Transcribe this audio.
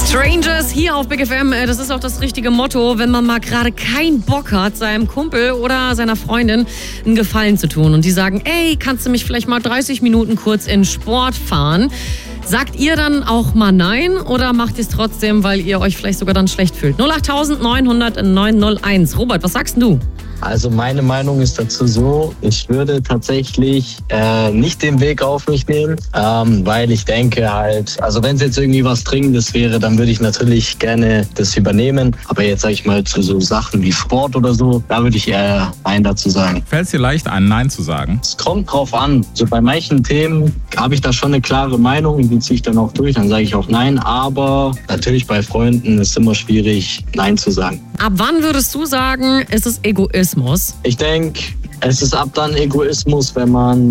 Strangers hier auf Big FM, das ist auch das richtige Motto, wenn man mal gerade keinen Bock hat, seinem Kumpel oder seiner Freundin einen Gefallen zu tun. Und die sagen, ey, kannst du mich vielleicht mal 30 Minuten kurz in Sport fahren? Sagt ihr dann auch mal nein oder macht ihr es trotzdem, weil ihr euch vielleicht sogar dann schlecht fühlt? 08900 901. Robert, was sagst du? Also meine Meinung ist dazu so, ich würde tatsächlich nicht den Weg auf mich nehmen, weil ich denke halt, also wenn es jetzt irgendwie was Dringendes wäre, dann würde ich natürlich gerne das übernehmen. Aber jetzt sage ich mal zu so Sachen wie Sport oder so, da würde ich eher Nein dazu sagen. Fällt es dir leicht, ein Nein zu sagen? Es kommt drauf an. So bei manchen Themen habe ich da schon eine klare Meinung, die ziehe ich dann auch durch, dann sage ich auch Nein. Aber natürlich bei Freunden ist es immer schwierig, Nein zu sagen. Ab wann würdest du sagen, ist es Egoismus? Ich denke, es ist ab dann Egoismus, wenn man